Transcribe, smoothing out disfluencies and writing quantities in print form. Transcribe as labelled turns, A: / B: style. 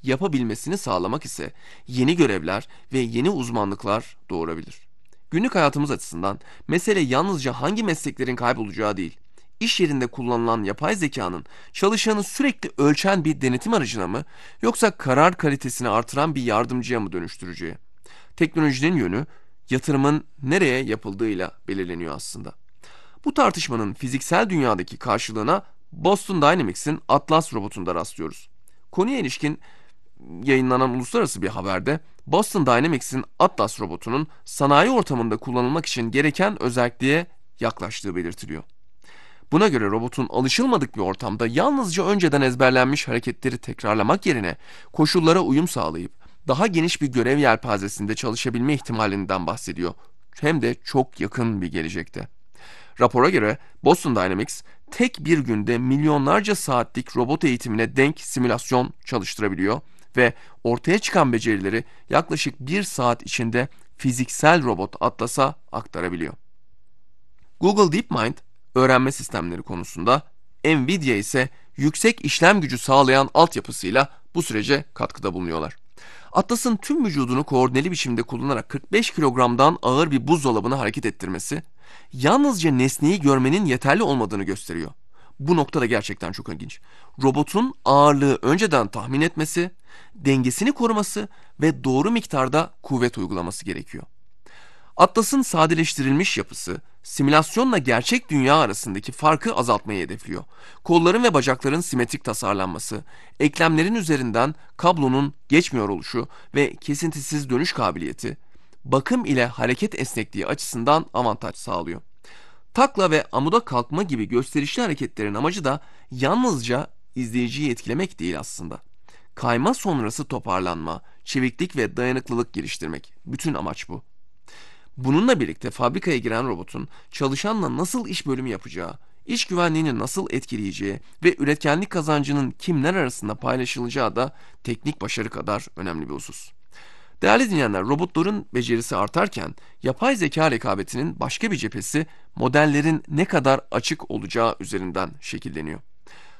A: yapabilmesini sağlamak ise yeni görevler ve yeni uzmanlıklar doğurabilir. Günlük hayatımız açısından mesele yalnızca hangi mesleklerin kaybolacağı değil, iş yerinde kullanılan yapay zekanın çalışanı sürekli ölçen bir denetim aracına mı yoksa karar kalitesini artıran bir yardımcıya mı dönüştüreceği. Teknolojinin yönü yatırımın nereye yapıldığıyla belirleniyor aslında. Bu tartışmanın fiziksel dünyadaki karşılığına Boston Dynamics'in Atlas robotunda rastlıyoruz. Konuya ilişkin yayınlanan uluslararası bir haberde Boston Dynamics'in Atlas robotunun sanayi ortamında kullanılmak için gereken özelliğe yaklaştığı belirtiliyor. Buna göre robotun alışılmadık bir ortamda yalnızca önceden ezberlenmiş hareketleri tekrarlamak yerine koşullara uyum sağlayıp daha geniş bir görev yelpazesinde çalışabilme ihtimalinden bahsediyor. Hem de çok yakın bir gelecekte. Rapora göre Boston Dynamics tek bir günde milyonlarca saatlik robot eğitimine denk simülasyon çalıştırabiliyor ve ortaya çıkan becerileri yaklaşık 1 saat içinde fiziksel robot Atlas'a aktarabiliyor. Google DeepMind öğrenme sistemleri konusunda, Nvidia ise yüksek işlem gücü sağlayan altyapısıyla bu sürece katkıda bulunuyorlar. Atlas'ın tüm vücudunu koordineli biçimde kullanarak 45 kilogramdan ağır bir buzdolabını hareket ettirmesi, yalnızca nesneyi görmenin yeterli olmadığını gösteriyor. Bu noktada gerçekten çok ilginç. Robotun ağırlığı önceden tahmin etmesi, dengesini koruması ve doğru miktarda kuvvet uygulaması gerekiyor. Atlas'ın sadeleştirilmiş yapısı, simülasyonla gerçek dünya arasındaki farkı azaltmayı hedefliyor. Kolların ve bacakların simetrik tasarlanması, eklemlerin üzerinden kablonun geçmiyor oluşu ve kesintisiz dönüş kabiliyeti, bakım ile hareket esnekliği açısından avantaj sağlıyor. Takla ve amuda kalkma gibi gösterişli hareketlerin amacı da yalnızca izleyiciyi etkilemek değil aslında. Kayma sonrası toparlanma, çeviklik ve dayanıklılık geliştirmek. Bütün amaç bu. Bununla birlikte fabrikaya giren robotun çalışanla nasıl iş bölümü yapacağı, iş güvenliğini nasıl etkileyeceği ve üretkenlik kazancının kimler arasında paylaşılacağı da teknik başarı kadar önemli bir husus. Değerli dinleyenler, robotların becerisi artarken yapay zeka rekabetinin başka bir cephesi modellerin ne kadar açık olacağı üzerinden şekilleniyor.